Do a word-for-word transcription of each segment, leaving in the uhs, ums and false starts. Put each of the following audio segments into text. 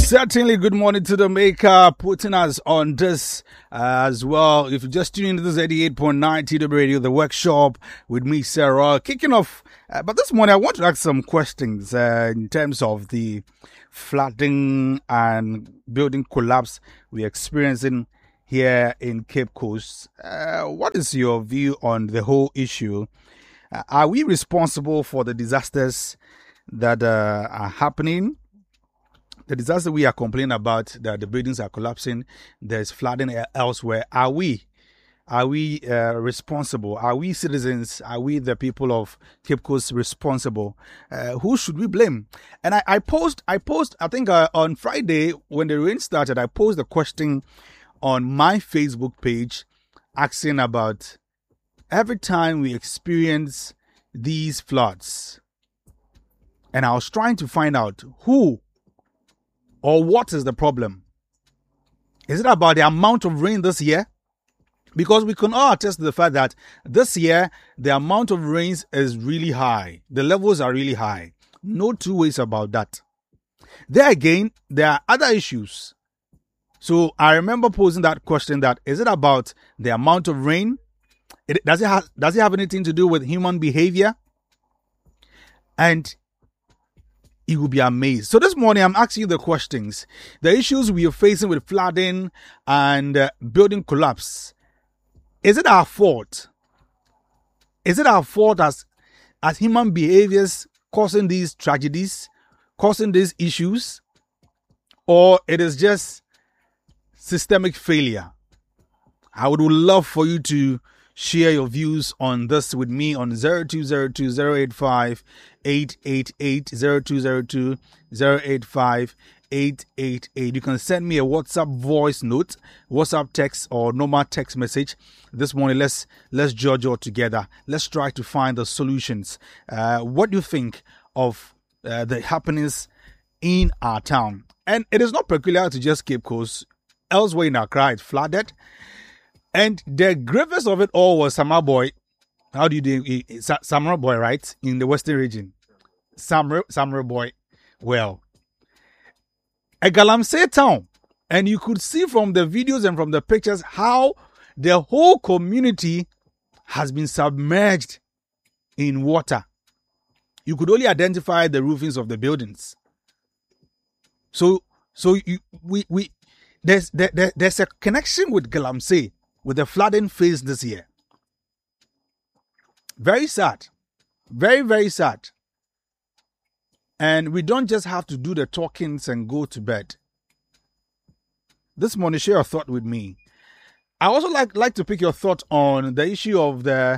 Certainly, good morning to the maker, putting us on this uh, as well. If you just tuned into this eighty-eight point nine T W Radio, the workshop with me, Sarah, kicking off. Uh, but this morning, I want to ask some questions uh, in terms of the flooding and building collapse we're experiencing here in Cape Coast. Uh, what is your view on the whole issue? Uh, are we responsible for the disasters that uh, are happening? The disaster we are complaining about, that the buildings are collapsing, there's flooding elsewhere. Are we, are we uh, responsible? Are we citizens? Are we the people of Cape Coast responsible? Uh, who should we blame? And I, I posed, I posed, I think uh, on Friday when the rain started, I posed a question on my Facebook page asking about every time we experience these floods. And I was trying to find out who or what is the problem? Is it about the amount of rain this year? Because we can all attest to the fact that this year, the amount of rains is really high. The levels are really high. No two ways about that. There again, there are other issues. So I remember posing that question that, is it about the amount of rain? It, does it have, does it have anything to do with human behavior? And you will be amazed. So this morning, I'm asking you the questions. The issues we are facing with flooding and uh, building collapse. Is it our fault? Is it our fault as, as human behaviors causing these tragedies, causing these issues? Or it is just systemic failure? I would love for you to share your views on this with me on zero two zero two zero eight five eight eight eight, zero two zero two zero eight five eight eight eight. You can send me a WhatsApp voice note, WhatsApp text, or normal text message. This morning, let's let's judge all together. Let's try to find the solutions. Uh, what do you think of uh, the happenings in our town? And it is not peculiar to just Cape Coast. Elsewhere in Accra, it's flooded. And the gravest of it all was Samra Boy. How do you do it? Samra Boy, right? In the Western region. Samra, Samra Boy. Well, a Galamsey town. And you could see from the videos and from the pictures how the whole community has been submerged in water. You could only identify the roofings of the buildings. So, so you, we, we, there's, there, there, there's a connection with Galamsey, with the flooding phase this year. Very sad. Very, very sad. And we don't just have to do the talkings and go to bed. This morning, share a thought with me. I also like, like to pick your thought on the issue of the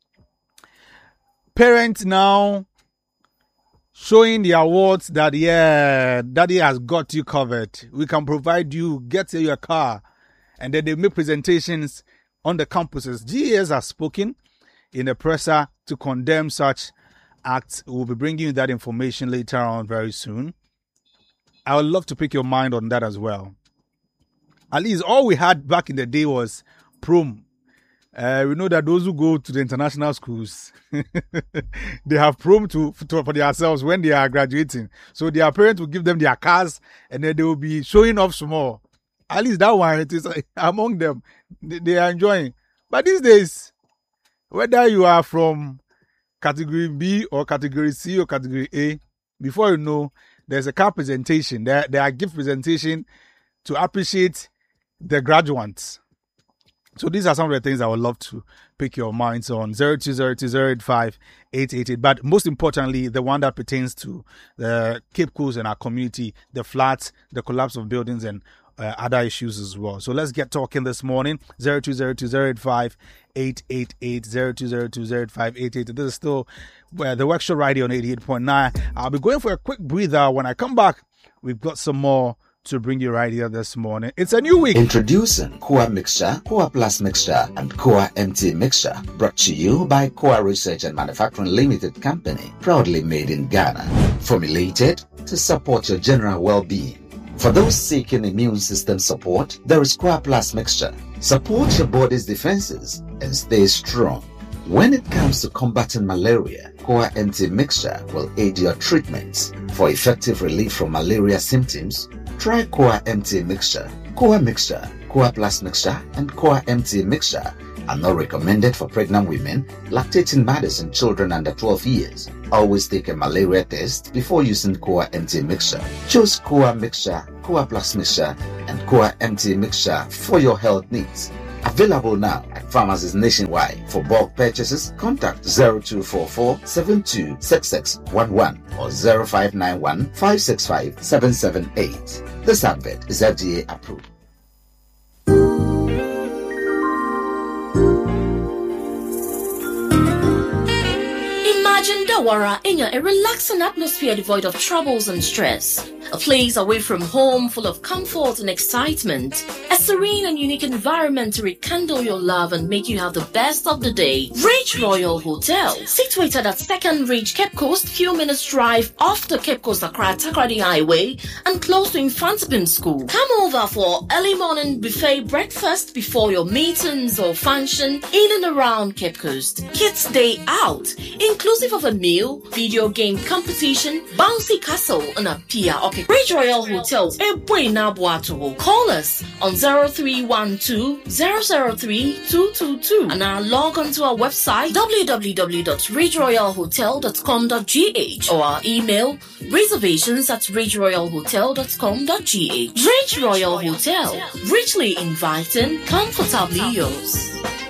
parents now showing the awards that, yeah, daddy has got you covered. We can provide you, get you a car. And then they make presentations on the campuses. G A S has spoken in a presser to condemn such acts. We'll be bringing you that information later on very soon. I would love to pick your mind on that as well. At least all we had back in the day was prom. Uh, we know that those who go to the international schools, they have prom to, to for themselves when they are graduating. So their parents will give them their cars and then they will be showing off some more. At least that one, it is among them. They, they are enjoying. But these days, whether you are from category B or category C or category A, before you know, there's a car presentation. There, there are gift presentation to appreciate the graduates. So these are some of the things I would love to pick your minds on. zero two zero two zero eight five eight eight eight. But most importantly, the one that pertains to the Cape Coast and our community, the floods, the collapse of buildings, and Uh, other issues as well. So let's get talking this morning. zero two zero two zero eight five eight eight eight, zero two zero two zero eight five eight eight eight. This is still uh, the workshop radio on eighty-eight point nine. I'll be going for a quick breather. When I come back, we've got some more to bring you right here this morning. It's a new week. Introducing Coa Mixture, Coa Plus Mixture, and Coa M T Mixture. Brought to you by Coa Research and Manufacturing Limited Company. Proudly made in Ghana. Formulated to support your general well-being. For those seeking immune system support, there is Coa Plus Mixture. Support your body's defenses and stay strong. When it comes to combating malaria, Coa M T Mixture will aid your treatments for effective relief from malaria symptoms, try Coa M T Mixture. Coa Mixture, Coa Plus Mixture, and Coa M T Mixture are not recommended for pregnant women, lactating mothers, and children under twelve years. Always take a malaria test before using Coa M T Mixture. Choose Coa Mixture, Coa Plus Mixture, and Coa M T Mixture for your health needs. Available now at pharmacies nationwide. For bulk purchases, contact zero two four four, seven two six six one one or zero five nine one, five six five, seven seven eight. This advert is F D A approved. Imagine Dawara in a relaxing atmosphere devoid of troubles and stress. A place away from home full of comfort and excitement. A serene and unique environment to rekindle your love and make you have the best of the day. Ridge Royal Hotel, situated at Second Ridge, Cape Coast, few minutes drive off the Cape Coast Accra Takoradi Highway and close to Infantibim School. Come over for early morning buffet breakfast before your meetings or function in and around Cape Coast. Kids Day Out, inclusive of a meal, video game competition, bouncy castle, and a pier. Okay, Ridge Royal Hotel, Ebuena Boato. Call us on zero three one two, zero zero three, two two two and now log on to our website w w w dot ridge royal hotel dot com dot g h or our email reservations at ridge royal hotel dot com dot g h. Ridge Royal Hotel, richly inviting, comfortably yours.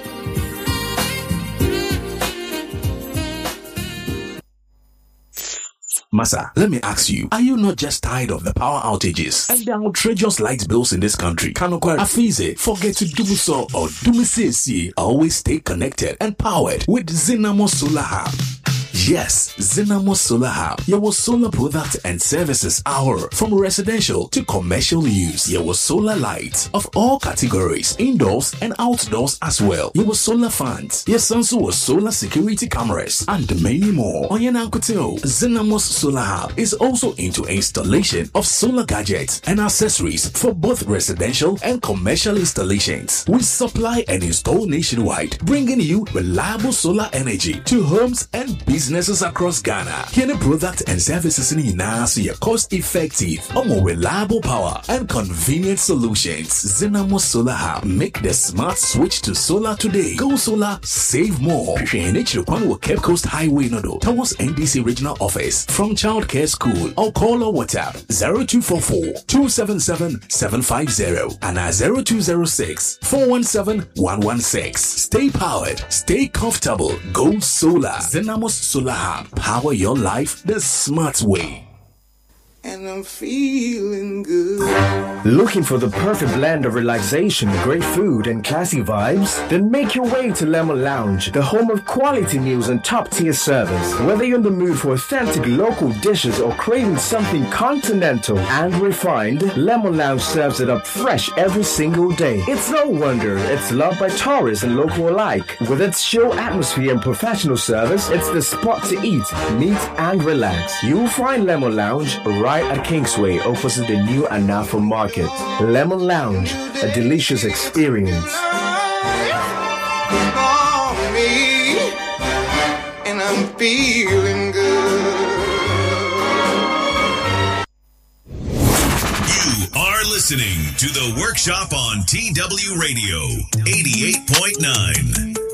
Massa, let me ask you, are you not just tired of the power outages and the outrageous light bills in this country? Kanokwa Afize, forget to do so or do me say, always stay connected and powered with Zinamo Solar Hub. Yes, Zinamo Solar Hub, your solar product and services hour from residential to commercial use. Your solar lights of all categories, indoors and outdoors as well. Your solar fans, your Sansu solar security cameras, and many more. Onyenankuteo, Zinamos Solar Hub is also into installation of solar gadgets and accessories for both residential and commercial installations. We supply and install nationwide, bringing you reliable solar energy to homes and businesses. Businesses across Ghana. Any product and services in Inasi are cost effective, or more reliable power and convenient solutions. Zinamo Solar Hub. Make the smart switch to solar today. Go solar, save more. Cape Coast Highway Nodo towards N D C Regional Office from Childcare School or call or WhatsApp zero two four four, two seven seven, seven five zero and at zero two zero six, four one seven, one one six. Stay powered, stay comfortable. Go solar. Zinamo Solar Hub. Power your life the smart way. And I'm feeling good. Looking for the perfect blend of relaxation, great food, and classy vibes? Then make your way to Lemon Lounge, the home of quality meals and top-tier service. Whether you're in the mood for authentic local dishes or craving something continental and refined, Lemon Lounge serves it up fresh every single day. It's no wonder it's loved by tourists and local alike. With its show atmosphere and professional service, it's the spot to eat, meet, and relax. You'll find Lemon Lounge right at Kingsway, opposite the new Anafo Market. Lemon Lounge, a delicious experience. On me, and I'm feeling good. You are listening to The Workshop on T W Radio eighty-eight point nine.